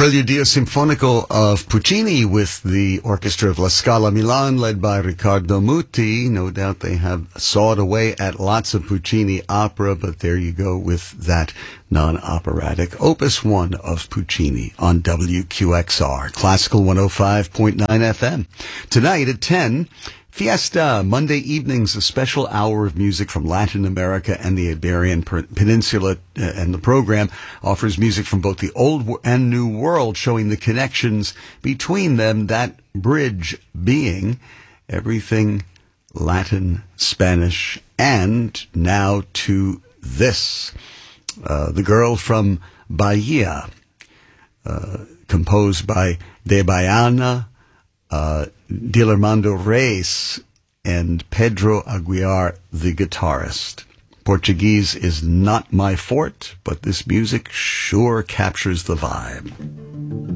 Preludio Sinfonico of Puccini with the orchestra of La Scala Milan, led by Riccardo Muti. No doubt they have sawed away at lots of Puccini opera, but there you go with that non-operatic Opus 1 of Puccini on WQXR, Classical 105.9 FM. Tonight at 10, Fiesta, Monday evenings, a special hour of music from Latin America and the Iberian Peninsula, and the program offers music from both the Old and New World, showing the connections between them, that bridge being everything Latin, Spanish, and now to this. The Girl from Bahia, composed by De Baiana, Dilermando Reis, and Pedro Aguiar, the guitarist. Portuguese is not my forte, but this music sure captures the vibe.